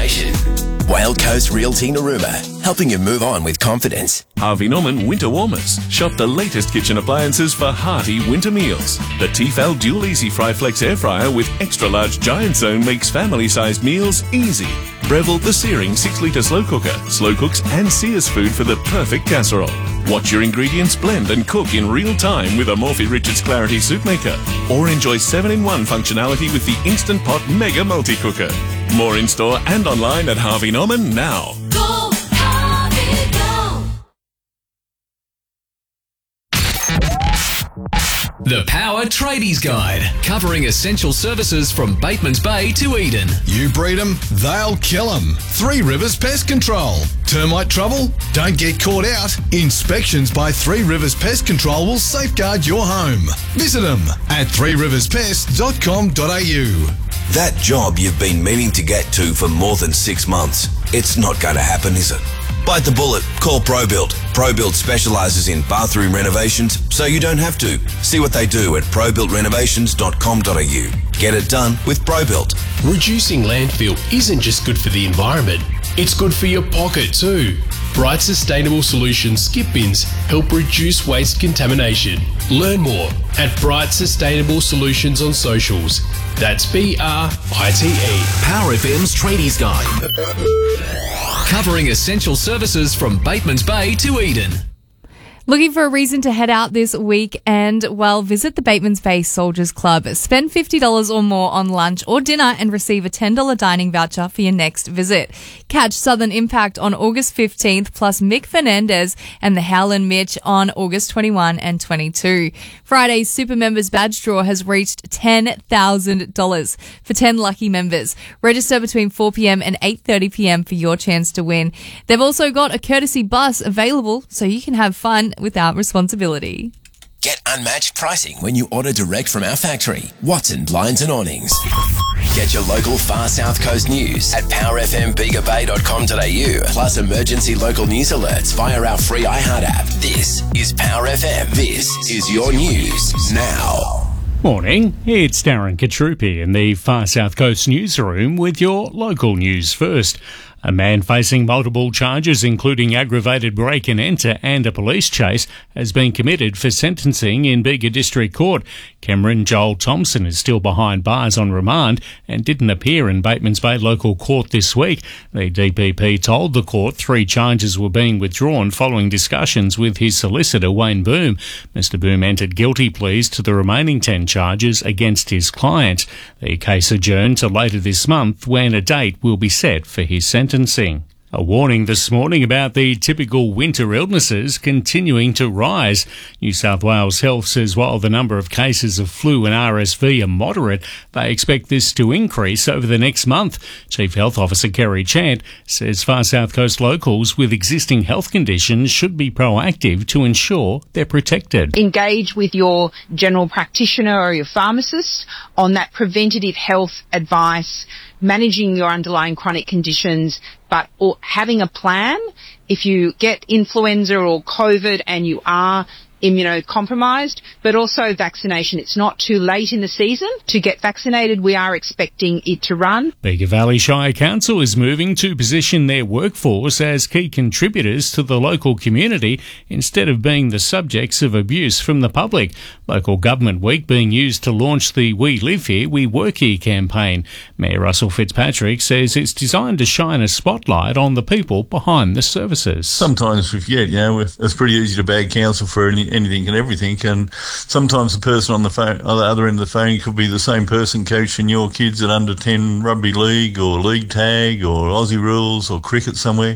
renovation. Whale Coast Realty Narooma, helping you move on with confidence. Harvey Norman Winter Warmers. Shop the latest kitchen appliances for hearty winter meals. The Tefal Dual Easy Fry Flex Air Fryer with extra large giant zone makes family-sized meals easy. Breville the Searing 6-litre slow cooker. Slow cooks and sears food for the perfect casserole. Watch your ingredients blend and cook in real time with a Morphy Richards Clarity Soup Maker. Or enjoy 7-in-1 functionality with the Instant Pot Mega Multi-Cooker. More in-store and online at Harvey Norman now. Go, Harvey, go! The Power Tradies Guide, covering essential services from Batemans Bay to Eden. You breed them, they'll kill them. Three Rivers Pest Control. Termite trouble? Don't get caught out. Inspections by Three Rivers Pest Control will safeguard your home. Visit them at threeriverspest.com.au. That job you've been meaning to get to for more than 6 months. It's not going to happen, is it? Bite the bullet. Call ProBuild. ProBuild specialises in bathroom renovations, so you don't have to. See what they do at probuildrenovations.com.au. Get it done with ProBuild. Reducing landfill isn't just good for the environment, it's good for your pocket too. Bright Sustainable Solutions skip bins help reduce waste contamination. Learn more at Bright Sustainable Solutions on socials. That's BRITE. Power FM's Tradies Guide, covering essential services from Batemans Bay to Eden. Looking for a reason to head out this weekend? Well, visit the Batemans Bay Soldiers Club. Spend $50 or more on lunch or dinner and receive a $10 dining voucher for your next visit. Catch Southern Impact on August 15th, plus Mick Fernandez and the Howlin' Mitch on August 21 and 22. Friday's Super Members Badge Draw has reached $10,000 for 10 lucky members. Register between 4pm and 8:30pm for your chance to win. They've also got a courtesy bus available so you can have fun without responsibility. Get unmatched pricing when you order direct from our factory, Watson Blinds and Awnings. Get your local Far South Coast news at powerfmbigabay.com.au, plus emergency local news alerts via our free iHeart app. This is Power FM. This is your news now. Morning, it's Darren Katrupi in the Far South Coast newsroom with your local news first. A man facing multiple charges, including aggravated break and enter and a police chase, has been committed for sentencing in Bega District Court. Cameron Joel Thompson is still behind bars on remand and didn't appear in Batemans Bay Local Court this week. The DPP told the court 3 charges were being withdrawn following discussions with his solicitor, Wayne Boom. Mr Boom entered guilty pleas to the remaining 10 charges against his client. The case adjourned to later this month when a date will be set for his sentencing. A warning this morning about the typical winter illnesses continuing to rise. New South Wales Health says while the number of cases of flu and RSV are moderate, they expect this to increase over the next month. Chief Health Officer Kerry Chant says Far South Coast locals with existing health conditions should be proactive to ensure they're protected. Engage with your general practitioner or your pharmacist on that preventative health advice, managing your underlying chronic conditions, but having a plan if you get influenza or COVID and you are immunocompromised, but also vaccination. It's not too late in the season to get vaccinated. We are expecting it to run. Bega Valley Shire Council is moving to position their workforce as key contributors to the local community instead of being the subjects of abuse from the public. Local Government Week being used to launch the We Live Here, We Work Here campaign. Mayor Russell Fitzpatrick says it's designed to shine a spotlight on the people behind the services. Sometimes we forget, it's pretty easy to bag council for anything and everything, and sometimes the person on the phone, on the other end of the phone, could be the same person coaching your kids at under 10 rugby league or league tag or Aussie rules or cricket somewhere.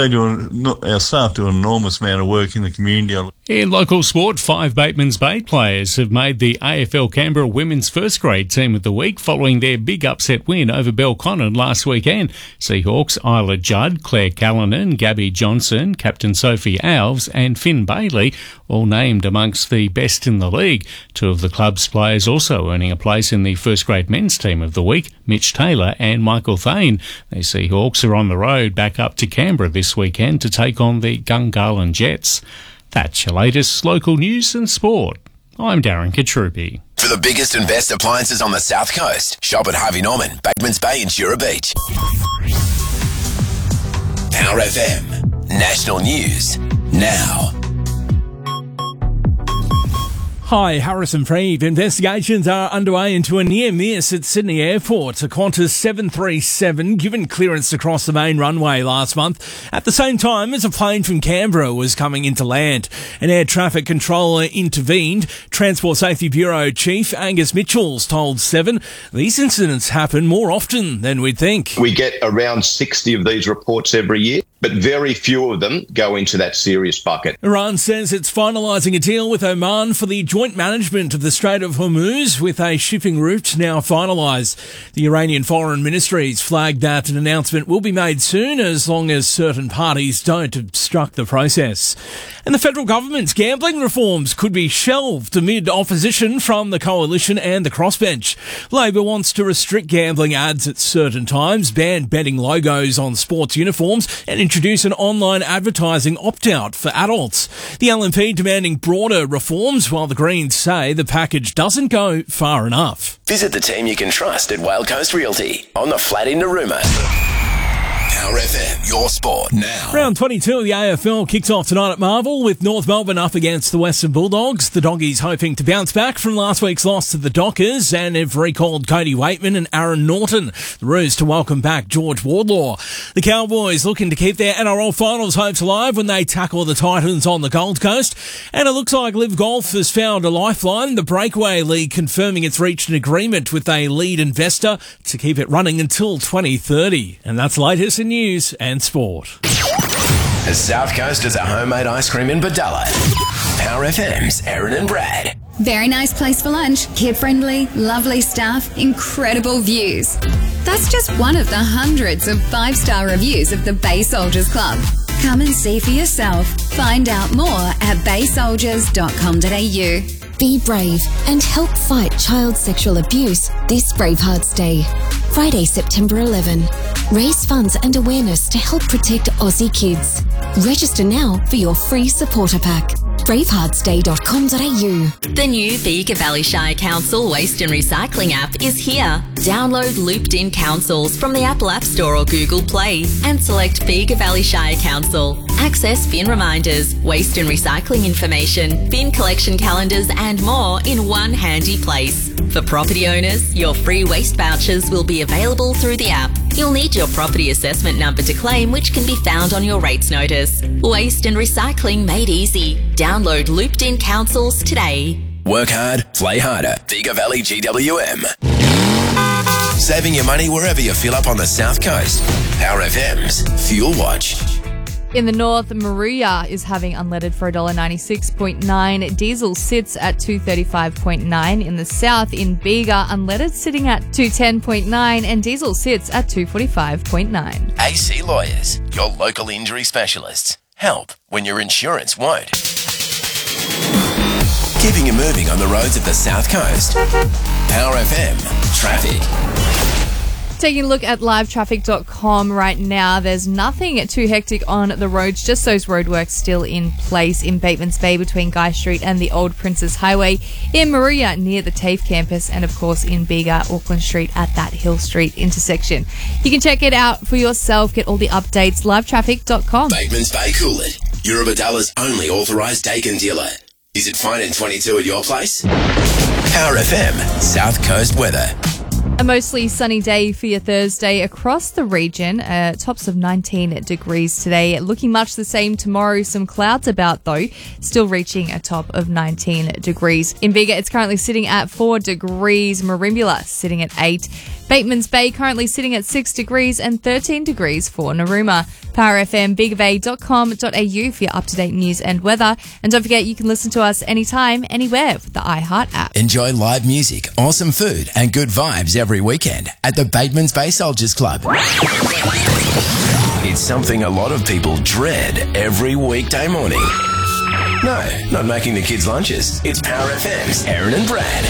Our staff do an enormous amount of work in the community. In local sport, 5 Batemans Bay players have made the AFL Canberra Women's First Grade Team of the Week following their big upset win over Belconnen last weekend. Seahawks Isla Judd, Claire Callanan, Gabby Johnson, Captain Sophie Alves and Finn Bailey all named amongst the best in the league. 2 of the club's players also earning a place in the First Grade Men's Team of the Week, Mitch Taylor and Michael Thane. The Seahawks are on the road back up to Canberra this weekend to take on the Gungahlin Jets. That's your latest local news and sport. I'm Darren Katrupi. For the biggest and best appliances on the South Coast, shop at Harvey Norman, Batemans Bay and Shura Beach. Power FM. National News now. Hi, Harrison Freed. Investigations are underway into a near miss at Sydney Airport. A Qantas 737 given clearance to cross the main runway last month at the same time as a plane from Canberra was coming into land. An air traffic controller intervened. Transport Safety Bureau Chief Angus Mitchells told Seven these incidents happen more often than we'd think. We get around 60 of these reports every year, but very few of them go into that serious bucket. Iran says it's finalising a deal with Oman for the joint management of the Strait of Hormuz, with a shipping route now finalised. The Iranian Foreign Ministry's flagged that an announcement will be made soon, as long as certain parties don't obstruct the process. And the federal government's gambling reforms could be shelved amid opposition from the coalition and the crossbench. Labor wants to restrict gambling ads at certain times, ban betting logos on sports uniforms, and introduce an online advertising opt-out for adults. The LNP demanding broader reforms, while the Greens say the package doesn't go far enough. Visit the team you can trust at Whale Coast Realty on the flat in Narooma. Power FM, your sport now. Round 22 of the AFL kicks off tonight at Marvel, with North Melbourne up against the Western Bulldogs. The Doggies hoping to bounce back from last week's loss to the Dockers, and have recalled Cody Waitman and Aaron Norton. The Roos to welcome back George Wardlaw. The Cowboys looking to keep their NRL finals hopes alive when they tackle the Titans on the Gold Coast. And it looks like Live Golf has found a lifeline. The Breakaway League confirming it's reached an agreement with a lead investor to keep it running until 2030. And that's latest in news and sport. The South Coast is a homemade ice cream in Badalla. Power FM's Aaron and Brad. Very nice place for lunch, kid-friendly, lovely staff, incredible views. That's just one of the hundreds of 5-star reviews of the Bay Soldiers Club. Come and see for yourself. Find out more at baysoldiers.com.au. Be brave and help fight child sexual abuse this Bravehearts Day. Friday, September 11. Raise funds and awareness to help protect Aussie kids. Register now for your free supporter pack. braveheartsday.com.au. The new Bega Valley Shire Council Waste and Recycling app is here. Download Looped In Councils from the Apple App Store or Google Play and select Bega Valley Shire Council. Access bin reminders, waste and recycling information, bin collection calendars and more in one handy place. For property owners, your free waste vouchers will be available through the app. You'll need your property assessment number to claim, which can be found on your rates notice. Waste and recycling made easy. Download Looped In Councils today. Work hard, play harder. Bega Valley GWM. Saving your money wherever you fill up on the South Coast. Power FM's Fuel Watch. In the north, Maruya is having unleaded for $1.96.9. Diesel sits at $2.35.9. In the south, in Bega, unleaded sitting at $2.10.9 and diesel sits at $2.45.9. AC Lawyers, your local injury specialists. Help when your insurance won't. Keeping you moving on the roads of the South Coast. Power FM Traffic. Taking a look at livetraffic.com right now, there's nothing too hectic on the roads, just those roadworks still in place in Batemans Bay between Guy Street and the Old Princess Highway, in Maruya near the TAFE campus, and of course in Bega, Auckland Street at that Hill Street intersection. You can check it out for yourself, get all the updates, livetraffic.com. Batemans Bay Coolid, Euroballa's only authorised Dakin dealer. Is it fine in 22 at your place? Power FM South Coast weather. A mostly sunny day for your Thursday across the region. Tops of 19 degrees today. Looking much the same tomorrow. Some clouds about though. Still reaching a top of 19 degrees. In Bega, it's currently sitting at 4 degrees. Merimbula sitting at 8. Batemans Bay currently sitting at 6 degrees and 13 degrees for Narooma. PowerFM, for your up-to-date news and weather. And don't forget, you can listen to us anytime, anywhere with the iHeart app. Enjoy live music, awesome food and good vibes every weekend at the Batemans Bay Soldiers Club. It's something a lot of people dread every weekday morning. No, not making the kids' lunches. It's Power FM's Aaron and Brad.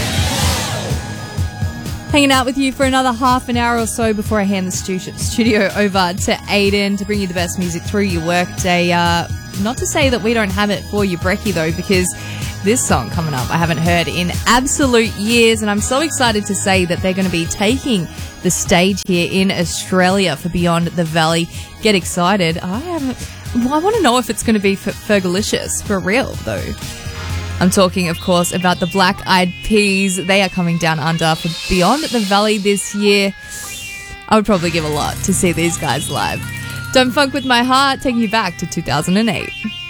Hanging out with you for another half an hour or so before I hand the studio over to Aiden to bring you the best music through your workday. Not to say that we don't have it for you, Brekkie, though, because This song coming up, I haven't heard in absolute years, and I'm so excited to say that they're going to be taking the stage here in Australia for Beyond the Valley. Get excited. I want to know if it's going to be Fergalicious for real, though. I'm talking, of course, about the Black Eyed Peas. They are coming down under for Beyond the Valley this year. I would probably give a lot to see these guys live. Don't Funk With My Heart, taking you back to 2008.